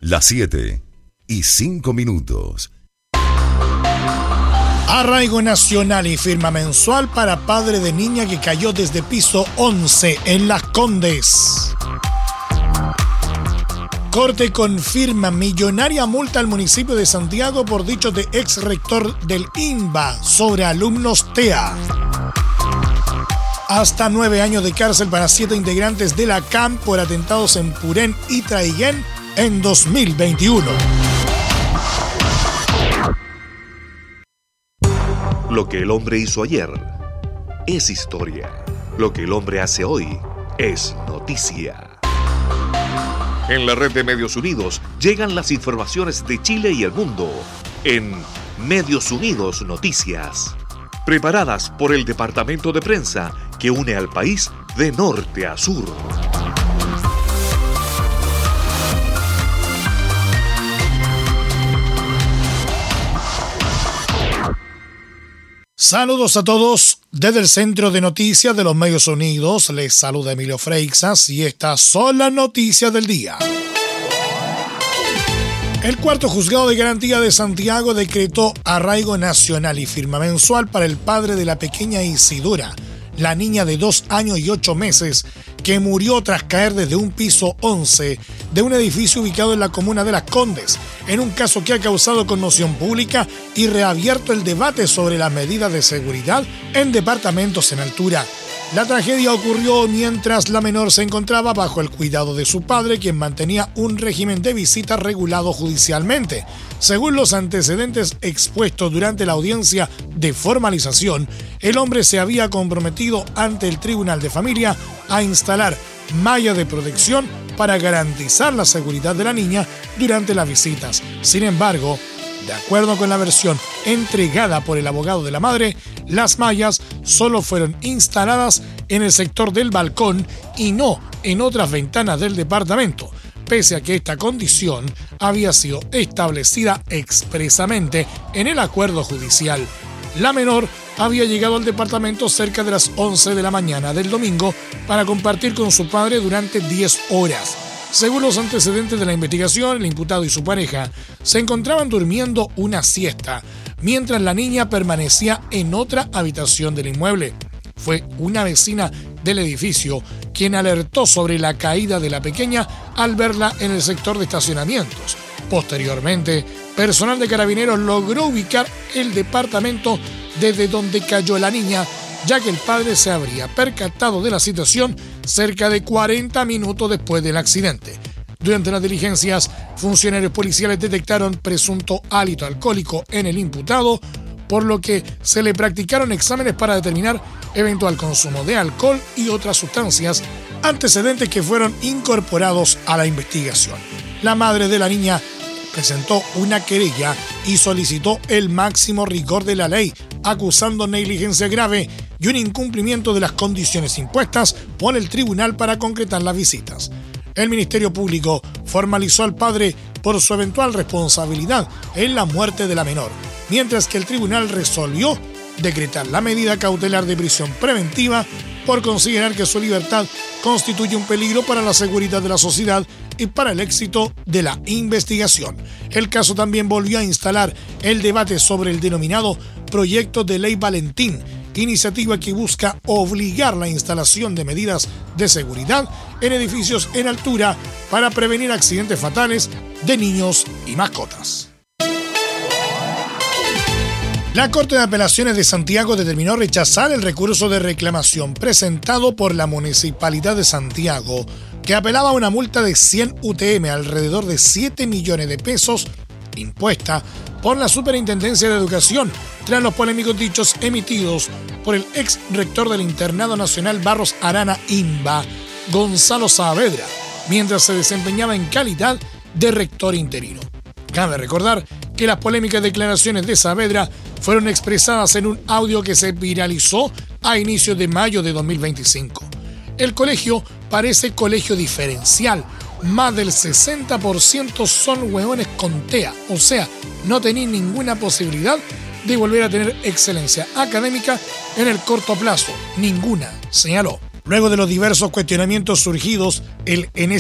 Las 7:05. Arraigo nacional y firma mensual para padre de niña que cayó desde piso 11 en Las Condes. Corte confirma millonaria multa al municipio de Santiago por dichos de ex rector del INBA sobre alumnos TEA. Hasta 9 años de cárcel para 7 integrantes de la CAM por atentados en Purén y Traiguén en 2021. Lo que el hombre hizo ayer es historia. Lo que el hombre hace hoy es noticia. En la red de Medios Unidos llegan las informaciones de Chile y el mundo en Medios Unidos Noticias. Preparadas por el departamento de prensa que une al país de norte a sur. Saludos a todos desde el Centro de Noticias de los Medios Unidos. Les saluda Emilio Freixas y estas son las noticias del día. El cuarto juzgado de garantía de Santiago decretó arraigo nacional y firma mensual para el padre de la pequeña Isidora, la niña de 2 años y 8 meses, que murió tras caer desde un piso 11 de un edificio ubicado en la comuna de Las Condes, en un caso que ha causado conmoción pública y reabierto el debate sobre las medidas de seguridad en departamentos en altura. La tragedia ocurrió mientras la menor se encontraba bajo el cuidado de su padre, quien mantenía un régimen de visitas regulado judicialmente. Según los antecedentes expuestos durante la audiencia de formalización, el hombre se había comprometido ante el Tribunal de Familia a instalar malla de protección para garantizar la seguridad de la niña durante las visitas. Sin embargo, de acuerdo con la versión entregada por el abogado de la madre, las mallas solo fueron instaladas en el sector del balcón y no en otras ventanas del departamento, pese a que esta condición había sido establecida expresamente en el acuerdo judicial. La menor había llegado al departamento cerca de las 11 de la mañana del domingo para compartir con su padre durante 10 horas. Según los antecedentes de la investigación, el imputado y su pareja se encontraban durmiendo una siesta, mientras la niña permanecía en otra habitación del inmueble. Fue una vecina del edificio quien alertó sobre la caída de la pequeña al verla en el sector de estacionamientos. Posteriormente, personal de Carabineros logró ubicar el departamento desde donde cayó la niña, ya que el padre se habría percatado de la situación cerca de 40 minutos después del accidente. Durante las diligencias, funcionarios policiales detectaron presunto hálito alcohólico en el imputado, por lo que se le practicaron exámenes para determinar eventual consumo de alcohol y otras sustancias, antecedentes que fueron incorporados a la investigación. La madre de la niña presentó una querella y solicitó el máximo rigor de la ley, acusando negligencia grave y un incumplimiento de las condiciones impuestas por el tribunal para concretar las visitas. El Ministerio Público formalizó al padre por su eventual responsabilidad en la muerte de la menor, mientras que el tribunal resolvió decretar la medida cautelar de prisión preventiva por considerar que su libertad constituye un peligro para la seguridad de la sociedad y para el éxito de la investigación. El caso también volvió a instalar el debate sobre el denominado Proyecto de Ley Valentín, iniciativa que busca obligar la instalación de medidas de seguridad en edificios en altura para prevenir accidentes fatales de niños y mascotas. La Corte de Apelaciones de Santiago determinó rechazar el recurso de reclamación presentado por la Municipalidad de Santiago, que apelaba a una multa de 100 UTM, alrededor de 7 millones de pesos, impuesta por la Superintendencia de Educación, tras los polémicos dichos emitidos por el ex rector del Internado Nacional Barros Arana INBA, Gonzalo Saavedra, mientras se desempeñaba en calidad de rector interino. Cabe recordar que las polémicas declaraciones de Saavedra fueron expresadas en un audio que se viralizó a inicios de mayo de 2025. El colegio parece colegio diferencial. Más del 60% son hueones con TEA, o sea, no tenéis ninguna posibilidad de volver a tener excelencia académica en el corto plazo. Ninguna, señaló. Luego de los diversos cuestionamientos surgidos, el en